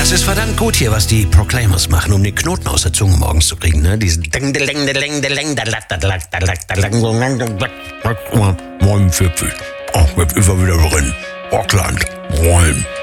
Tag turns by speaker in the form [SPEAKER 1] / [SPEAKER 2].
[SPEAKER 1] Das ist verdammt gut hier, was die Proclaimers machen, um den Knoten aus der Zunge morgens zu kriegen, ne? Diesen Moin Pfiffi. Ach, jetzt ist er wieder drin. Rockland. Moin.